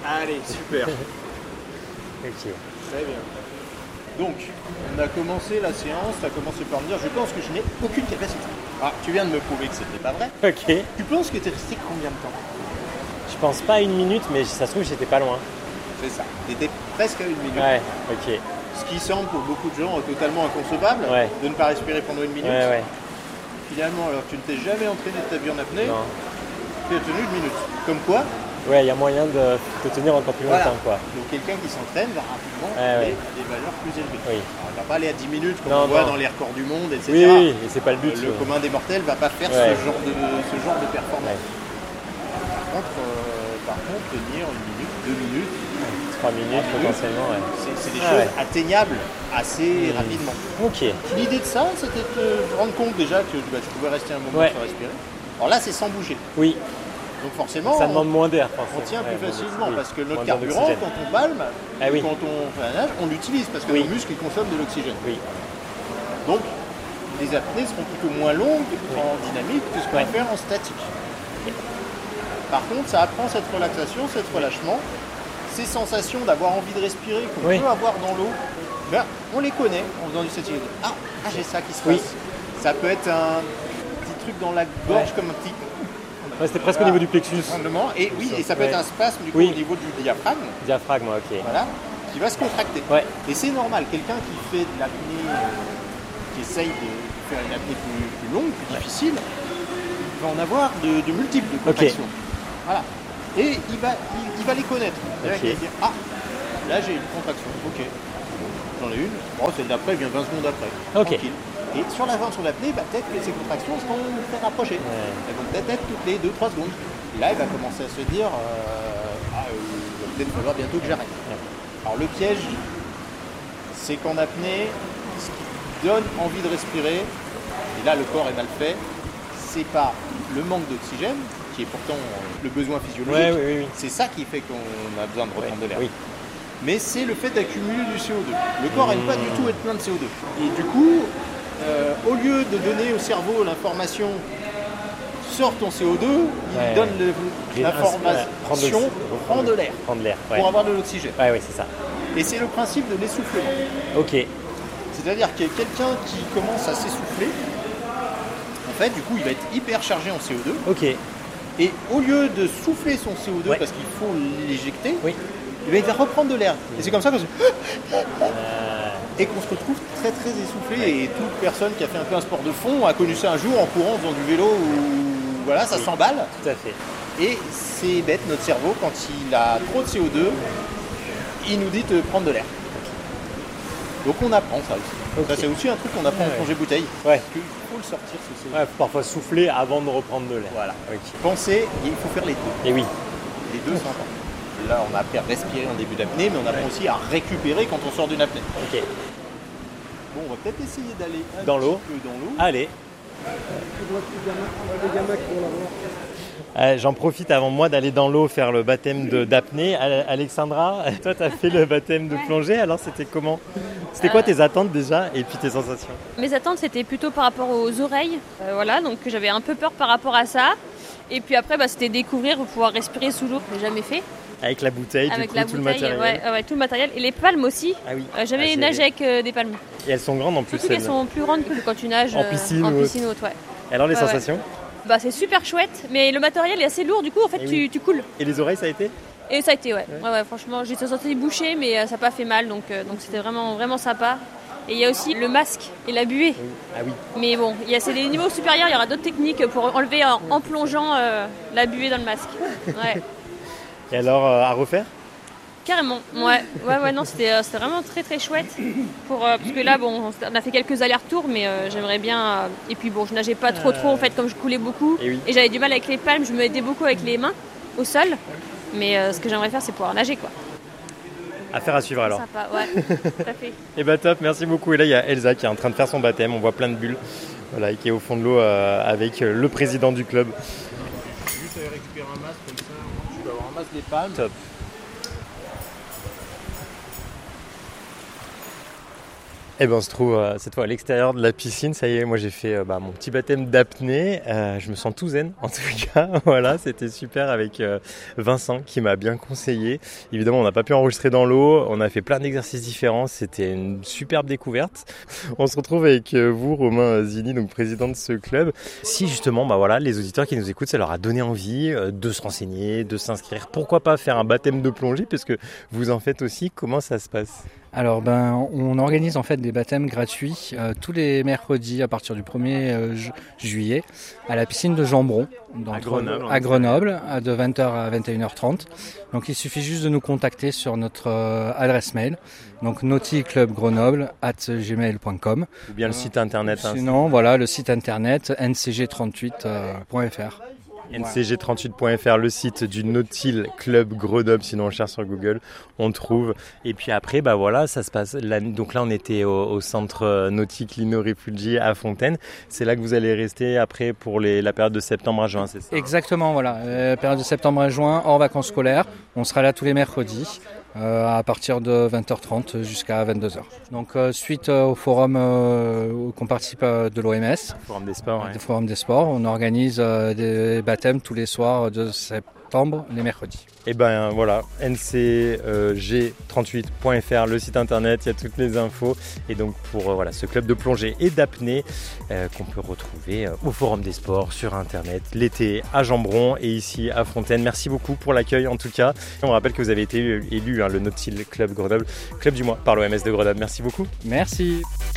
Allez, super. Ok. Très bien. Donc, on a commencé la séance, tu as commencé par me dire, je pense que je n'ai aucune capacité. Ah, tu viens de me prouver que c'était pas vrai. Ok. Tu penses que tu es resté combien de temps? Je pense pas à 1 minute, mais ça se trouve, j'étais pas loin. C'est ça. Tu étais presque à 1 minute. Ouais, ok. Ce qui semble pour beaucoup de gens totalement inconcevable, Ouais. de ne pas respirer pendant 1 minute. Ouais. Finalement, alors tu ne t'es jamais entraîné de ta vie en apnée, Non. tu as tenu 1 minute. Comme quoi, Ouais, il y a moyen de tenir encore plus voilà. longtemps, quoi. Donc quelqu'un qui s'entraîne va rapidement Ouais, aller ouais. à des valeurs plus élevées. Oui. Alors, il ne va pas aller à 10 minutes comme Non, on voit non. dans les records du monde, etc. Oui, et c'est pas le but. Le commun des mortels ne va pas faire Ouais. ce genre de performance. Ouais. Par contre, tenir 1 minute, 2 minutes, 3 minutes potentiellement, ouais. c'est des Ah, choses ouais. atteignables assez rapidement. Ok. L'idée de ça, c'était de te rendre compte déjà que tu pouvais rester un moment Ouais. sans respirer. Alors là, c'est sans bouger. Oui, Donc forcément, ça demande moins d'air. on tient plus facilement oui. parce que notre Moins d'air carburant, d'oxygène. quand on palme, Ah oui. quand on fait un nage, on l'utilise parce que Oui. nos muscles ils consomment de l'oxygène. Oui. Donc, les apnées seront plutôt moins longues en dynamique que ce qu'on va faire en statique. Par contre, ça apprend cette relaxation, cet relâchement, ces sensations d'avoir envie de respirer qu'on Oui. peut avoir dans l'eau. Ben, on les connaît en faisant du statique. Ah, j'ai ça qui se Oui. passe. Ça peut être un petit truc dans la gorge comme un petit Ouais, c'était presque au niveau du plexus. rendement. Et oui, et ça peut Ouais. être un spasme du coup Oui. au niveau du diaphragme. Diaphragme, ok. Voilà, qui va se contracter. Ouais. Et c'est normal, quelqu'un qui fait de l'apnée, qui essaye de faire une apnée plus longue, plus difficile, il va en avoir de multiples de contractions. Voilà. Et il va les connaître. C'est-à-dire qu'il va dire, ah, là j'ai une contraction, ok. J'en ai une, bon, celle d'après vient 20 secondes après. Ok. Tranquille. Et sur l'avant sur l'apnée, peut-être que ces contractions seront très rapprochées. Elles vont peut-être être toutes les 2-3 secondes. Et là, il va commencer à se dire, il va peut-être falloir bientôt que j'arrête. Alors le piège, c'est qu'en apnée, ce qui donne envie de respirer, et là le corps est mal fait, c'est pas le manque d'oxygène, qui est pourtant le besoin physiologique, Oui. c'est ça qui fait qu'on a besoin de reprendre de l'air. Oui. Mais c'est le fait d'accumuler du CO2. Le corps n'aime pas du tout être plein de CO2. Et du coup, au lieu de donner au cerveau l'information sors ton CO2, il donne l'information prends de l'air Prendre l'air, ouais. pour avoir de l'oxygène. Ouais, oui, c'est ça. Et c'est le principe de l'essoufflement. Ok. C'est-à-dire qu'il y a quelqu'un qui commence à s'essouffler, en fait, du coup, il va être hyper chargé en CO2. Ok. Et au lieu de souffler son CO2 Ouais. parce qu'il faut l'éjecter, Oui. il va reprendre de l'air. Et c'est comme ça qu'on et qu'on se retrouve très très essoufflé. Et toute personne qui a fait un peu un sport de fond a connu ça un jour en courant, en faisant du vélo, ou voilà, ça s'emballe. Tout à fait. Et c'est bête, notre cerveau, quand il a trop de CO2, il nous dit de prendre de l'air. Donc on apprend ça aussi. Ok. Ça, c'est aussi un truc qu'on apprend en plongée bouteille. Ouais. Il faut le sortir, ce CO2. Ouais, faut parfois souffler avant de reprendre de l'air. Voilà. Ok. Pensez, il faut faire les deux. Et oui. Les deux sont importants. Là, on a appris à respirer en début d'apnée, mais on apprend aussi à récupérer quand on sort d'une apnée. Ok. Bon, on va peut-être essayer d'aller un Dans petit l'eau. peu dans l'eau. Allez. J'en profite avant moi d'aller dans l'eau faire le baptême d'apnée. Alexandra, toi tu as fait le baptême de plongée, alors c'était comment? C'était quoi tes attentes déjà et puis tes sensations? Mes attentes c'était plutôt par rapport aux oreilles, voilà, donc j'avais un peu peur par rapport à ça. Et puis après c'était découvrir, pouvoir respirer sous l'eau, je l'ai jamais fait. Avec la bouteille, Avec du coup, la tout bouteille, le matériel. ouais, tout le matériel. Et les palmes aussi. Ah oui. J'avais Ah, nagé avec des palmes. Et elles sont grandes en plus. Surtout qu'elles sont plus grandes que quand tu nages En piscine en ou piscine haute. Ouais. Et alors les Ouais, sensations? Bah, c'est super chouette, mais le matériel est assez lourd, du coup en fait tu coules. Et les oreilles ça a été? Et ça a été, ouais, franchement, j'ai senti boucher, mais ça n'a pas fait mal, donc c'était vraiment, vraiment sympa. Et il y a aussi le masque et la buée. Oui. Ah oui. Mais bon, c'est des niveaux supérieurs, il y aura d'autres techniques pour enlever en plongeant la buée dans le masque. Ouais. Et alors à refaire? Carrément, ouais, non, c'était vraiment très très chouette. Parce que là, bon, on a fait quelques allers-retours, mais j'aimerais bien. Et puis bon, je nageais pas trop en fait, comme je coulais beaucoup. Et j'avais du mal avec les palmes, je me aidais beaucoup avec les mains au sol. Mais ce que j'aimerais faire, c'est pouvoir nager, quoi. Affaire à suivre alors. Sympa, ouais, tout à fait. Et bah top, merci beaucoup. Et là, il y a Elsa qui est en train de faire son baptême. On voit plein de bulles. Voilà, et qui est au fond de l'eau avec le président du club. Juste aller récupérer un masque comme ça, tu peux avoir un masque des palmes. Top. Eh ben, on se trouve cette fois à l'extérieur de la piscine. Ça y est, moi j'ai fait mon petit baptême d'apnée. Je me sens tout zen en tout cas. Voilà, c'était super avec Vincent qui m'a bien conseillé. Évidemment, on n'a pas pu enregistrer dans l'eau. On a fait plein d'exercices différents. C'était une superbe découverte. On se retrouve avec vous, Romain Zini, donc président de ce club. Si justement, les auditeurs qui nous écoutent, ça leur a donné envie de se renseigner, de s'inscrire. Pourquoi pas faire un baptême de plongée, parce que vous en faites aussi. Comment ça se passe ? Alors on organise en fait des baptêmes gratuits tous les mercredis à partir du 1er juillet à la piscine de Jambron à Grenoble de 20h à 21h30. Donc il suffit juste de nous contacter sur notre adresse mail, donc nautilclubgrenoble@gmail.com, ou bien le site internet. Sinon le site internet ncg38.fr. ncg38.fr, le site du Nautil Club Grenoble, sinon on cherche sur Google, on trouve. Et puis après, ça se passe. Donc là, on était au centre nautique Lino Refugi à Fontaine. C'est là que vous allez rester après pour la période de septembre à juin, c'est ça ? Exactement, période de septembre à juin, hors vacances scolaires. On sera là tous les mercredis. À partir de 20h30 jusqu'à 22h. Donc suite au forum qu'on participe de l'OMS, Forum des sports, le Forum des sports, on organise des baptêmes tous les soirs de septembre, les mercredis. Et ncg38.fr, le site internet, il y a toutes les infos. Et donc pour ce club de plongée et d'apnée qu'on peut retrouver au Forum des sports sur internet, l'été à Jambron et ici à Fontaine. Merci beaucoup pour l'accueil en tout cas. On rappelle que vous avez été élu le Nautil Club Grenoble, club du mois par l'OMS de Grenoble. Merci beaucoup. Merci.